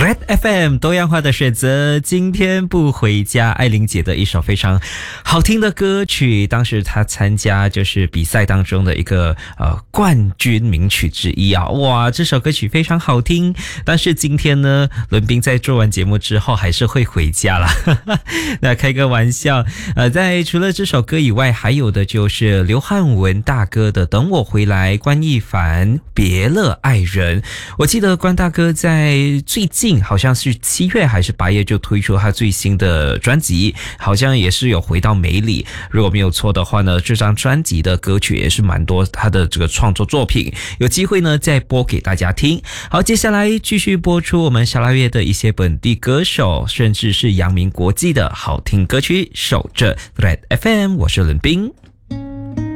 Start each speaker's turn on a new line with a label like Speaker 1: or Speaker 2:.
Speaker 1: Red FM 多样化的选择，今天不回家，艾琳姐的一首非常好听的歌曲，当时她参加就是比赛当中的一个冠军名曲之一啊，哇，这首歌曲非常好听。但是今天呢，伦彬在做完节目之后还是会回家啦，那开个玩笑。在除了这首歌以外，还有的就是刘汉文大哥的《等我回来》，关亦凡《别了爱人》。我记得关大哥在最近好像是7月还是8月就推出他最新的专辑，好像也是有回到美里，如果没有错的话呢，这张专辑的歌曲也是蛮多他的这个创作作品，有机会呢再播给大家听。好，接下来继续播出我们沙拉越的一些本地歌手，甚至是扬名国际的好听歌曲，守着 Red FM， 我是伦彬。